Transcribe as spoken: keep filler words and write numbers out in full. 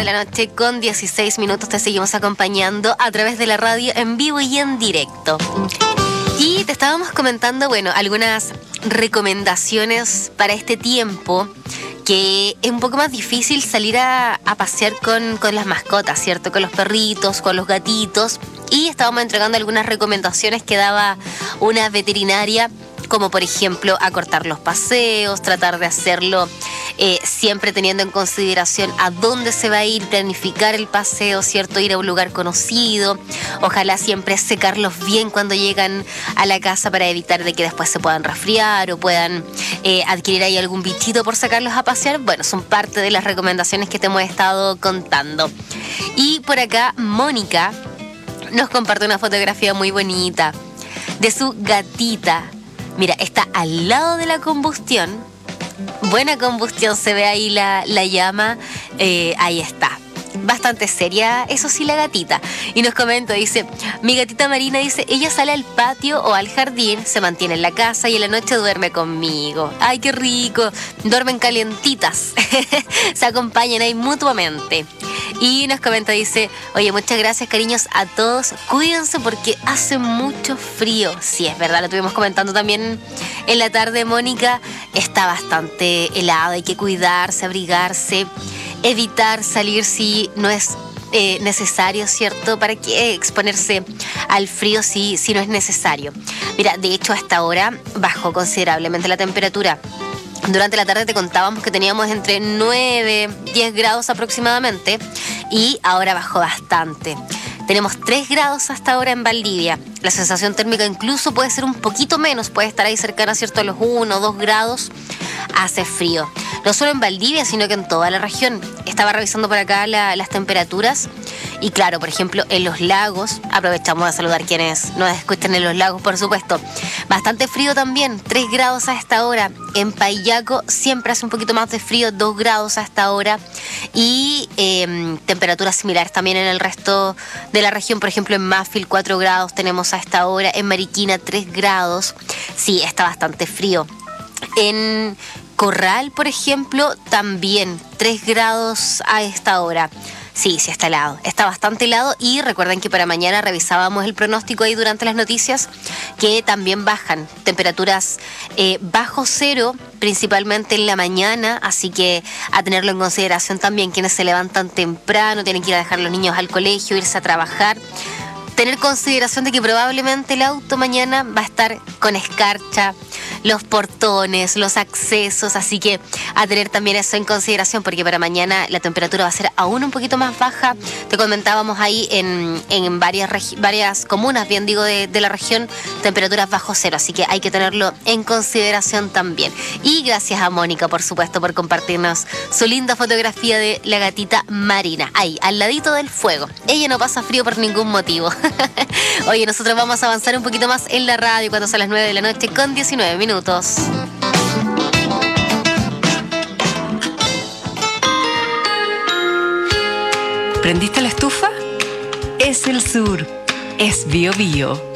la noche con dieciséis minutos te seguimos acompañando a través de la radio en vivo y en directo. Y te estábamos comentando, bueno, algunas recomendaciones para este tiempo, que es un poco más difícil salir a, a pasear con, con las mascotas, ¿cierto? Con los perritos, con los gatitos. Y estábamos entregando algunas recomendaciones que daba una veterinaria, como por ejemplo acortar los paseos, tratar de hacerlo eh, siempre teniendo en consideración a dónde se va a ir, planificar el paseo, ¿cierto? Ir a un lugar conocido, ojalá siempre secarlos bien cuando llegan a la casa para evitar de que después se puedan resfriar o puedan eh, adquirir ahí algún bichito por sacarlos a pasear. Bueno, son parte de las recomendaciones que te hemos estado contando. Y por acá Mónica nos comparte una fotografía muy bonita de su gatita. Mira, está al lado de la combustión. Buena combustión, se ve ahí la, la llama. Eh, ahí está. Bastante seria, eso sí, la gatita. Y nos comenta, dice, mi gatita Marina, dice, ella sale al patio o al jardín, se mantiene en la casa y en la noche duerme conmigo. Ay, qué rico. Duermen calientitas. Se acompañan ahí mutuamente. Y nos comenta, dice, oye, muchas gracias, cariños a todos. Cuídense porque hace mucho frío. Sí, es verdad, lo estuvimos comentando también en la tarde, Mónica. Está bastante helado, hay que cuidarse, abrigarse, evitar salir si no es eh, necesario, ¿cierto? ¿Para qué exponerse al frío si, si no es necesario? Mira, de hecho, hasta ahora bajó considerablemente la temperatura. Durante la tarde te contábamos que teníamos entre nueve, diez grados aproximadamente y ahora bajó bastante. Tenemos tres grados hasta ahora en Valdivia. La sensación térmica incluso puede ser un poquito menos, puede estar ahí cercana, ¿cierto?, a los uno o dos grados. Hace frío. No solo en Valdivia, sino que en toda la región. Estaba revisando por acá la, las temperaturas y claro, por ejemplo, en los lagos, aprovechamos de saludar quienes nos escuchan en los lagos, por supuesto. Bastante frío también, tres grados a esta hora. En Payaco siempre hace un poquito más de frío, dos grados a esta hora. Y eh, temperaturas similares también en el resto de la región. Por ejemplo, en Mafil cuatro grados tenemos a esta hora. En Mariquina tres grados. Sí, está bastante frío. En Corral, por ejemplo, también tres grados a esta hora. Sí, sí está helado, está bastante helado y recuerden que para mañana revisábamos el pronóstico ahí durante las noticias que también bajan temperaturas eh, bajo cero, principalmente en la mañana, así que a tenerlo en consideración también quienes se levantan temprano, tienen que ir a dejar a los niños al colegio, irse a trabajar. Tener consideración de que probablemente el auto mañana va a estar con escarcha, los portones, los accesos, así que a tener también eso en consideración porque para mañana la temperatura va a ser aún un poquito más baja. Te comentábamos ahí en, en varias, regi- varias comunas, bien digo, de, de la región, temperaturas bajo cero, así que hay que tenerlo en consideración también. Y gracias a Mónica, por supuesto, por compartirnos su linda fotografía de la gatita Marina, ahí, al ladito del fuego. Ella no pasa frío por ningún motivo. Oye, nosotros vamos a avanzar un poquito más en la radio cuando son las nueve de la noche con diecinueve minutos. ¿Prendiste la estufa? Es el sur, es Bio Bio.